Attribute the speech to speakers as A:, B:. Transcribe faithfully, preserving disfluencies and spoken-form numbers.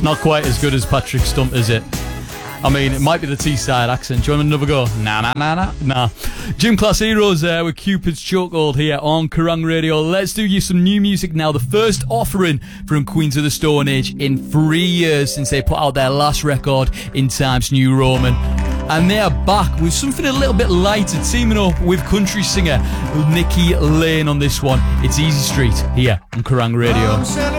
A: not quite as good as Patrick Stump, is it? I mean, it might be the Teesside accent. Do you want another go? Nah, nah, nah, nah, nah. Gym Class Heroes there with Cupid's Chokehold here on Kerrang Radio. Let's do you some new music now. The first offering from Queens of the Stone Age in three years since they put out their last record in Times New Roman. And they are back with something a little bit lighter, teaming up with country singer Nikki Lane on this one. It's Easy Street here on Kerrang Radio.